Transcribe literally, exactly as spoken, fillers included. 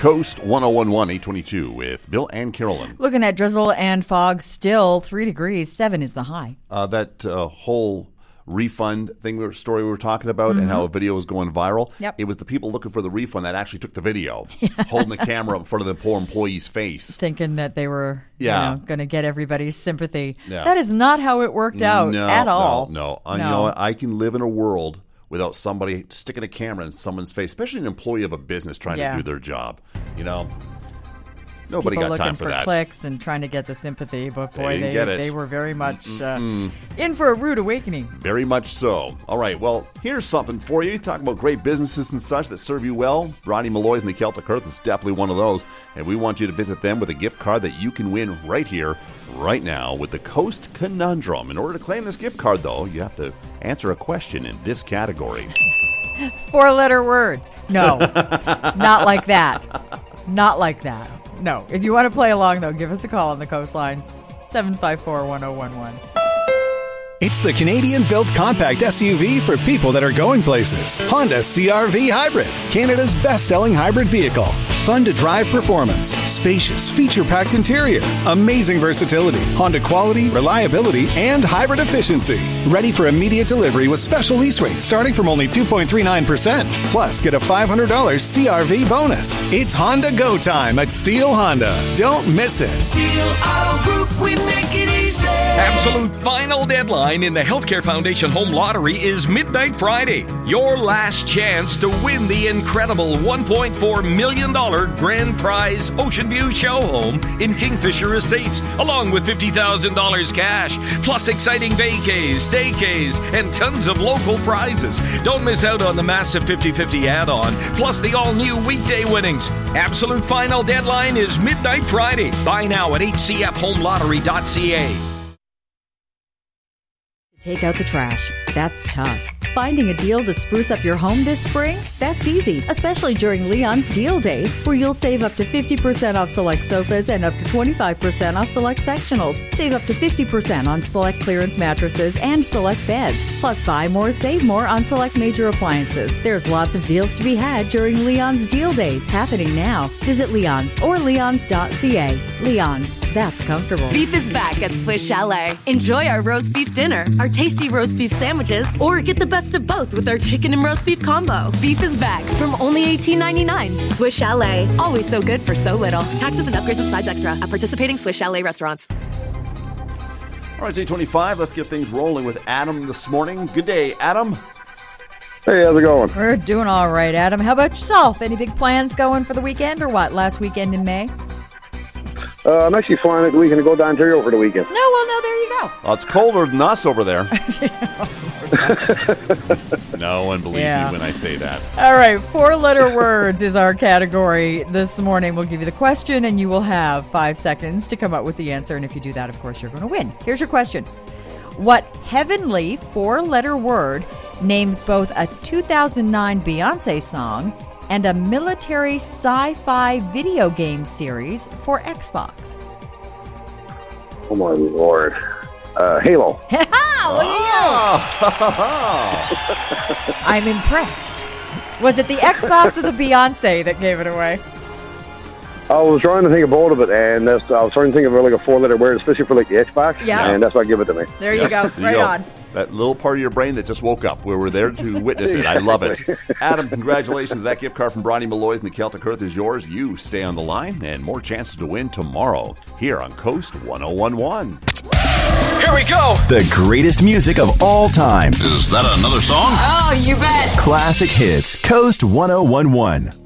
Coast one oh one one, eight twenty-two with Bill and Carolyn. Looking at drizzle and fog still, three degrees, seven is the high. Uh, that uh, whole refund thing story we were talking about mm-hmm. and how a video was going viral. Yep. It was the people looking for the refund that actually took the video, holding the camera up in front of the poor employee's face. Thinking that they were yeah. you know, going to get everybody's sympathy. Yeah. That is not how it worked out no, at all. No, no. Uh, no. You know what? I can live in a world without somebody sticking a camera in someone's face, especially an employee of a business trying yeah. to do their job. You know? It's Nobody got time for, for that. Clicks and trying to get the sympathy, but boy, they, they, they, they were very much uh, in for a rude awakening. Very much so. All right, well, here's something for you. Talk about great businesses and such that serve you well. Ronnie Malloy's and the Celtic Earth is definitely one of those, and we want you to visit them with a gift card that you can win right here, right now, with the Coast Conundrum. In order to claim this gift card, though, you have to answer a question in this category. Four-letter words. No, not like that. Not like that. No. If you want to play along, though, give us a call on the Coastline, seven five four, one oh one one. It's the Canadian-built compact S U V for people that are going places. Honda C R V Hybrid, Canada's best-selling hybrid vehicle. Fun-to-drive performance, spacious, feature-packed interior, amazing versatility, Honda quality, reliability, and hybrid efficiency. Ready for immediate delivery with special lease rates starting from only two point three nine percent. Plus, get a five hundred dollars C R V bonus. It's Honda Go time at Steel Honda. Don't miss it. Steel Auto Group, we make it easy. Absolute final deadline in the Healthcare Foundation Home Lottery is Midnight Friday. Your last chance to win the incredible one point four million dollars grand prize Ocean View show home in Kingfisher Estates, along with fifty thousand dollars cash, plus exciting vacays, staycays, and tons of local prizes. Don't miss out on the massive fifty-fifty add-on, plus the all-new weekday winnings. Absolute final deadline is Midnight Friday. Buy now at h c f home lottery dot c a. Take out the trash. That's tough. Finding a deal to spruce up your home this spring? That's easy, especially during Leon's Deal Days, where you'll save up to fifty percent off select sofas and up to twenty-five percent off select sectionals. Save up to fifty percent on select clearance mattresses and select beds. Plus, buy more, save more on select major appliances. There's lots of deals to be had during Leon's Deal Days, happening now. Visit Leon's or leons dot c a. Leon's, that's comfortable. Beef is back at Swiss Chalet. Enjoy our roast beef dinner, our tasty roast beef sandwiches, or get the best of both with our chicken and roast beef combo. Beef is back from only eighteen ninety-nine. Swiss Chalet, always so good for so little. Taxes and upgrades of sides extra at participating Swiss Chalet restaurants. All right, it's eight twenty-five. Let's get things rolling with Adam this morning. Good day, Adam. Hey, how's it going? We're doing all right, Adam. How about yourself? Any big plans going for the weekend or what? Last weekend in May? Uh, I'm actually flying at the weekend to go to Ontario for the weekend. No, well, no, there you go. Well, it's colder than us over there. No one believes yeah. me when I say that. All right, four-letter words is our category this morning. We'll give you the question, and you will have five seconds to come up with the answer. And if you do that, of course, you're going to win. Here's your question. What heavenly four-letter word names both a two thousand nine Beyonce song and a military sci-fi video game series for Xbox? Oh, my Lord. Uh, Halo. Oh. I'm impressed. Was it the Xbox or the Beyonce that gave it away? I was trying to think of both of it, and that's, I was trying to think of like a four-letter word, especially for like the Xbox, yeah. and that's why I give it to me. There you go. There right you go. on. That little part of your brain that just woke up. We were there to witness it. I love it. Adam, congratulations. That gift card from Bronnie Malloy's and the Celtic Earth is yours. You stay on the line, and more chances to win tomorrow here on Coast one oh one one. Here we go. The greatest music of all time. Is that another song? Oh, you bet. Classic hits. Coast one oh one one.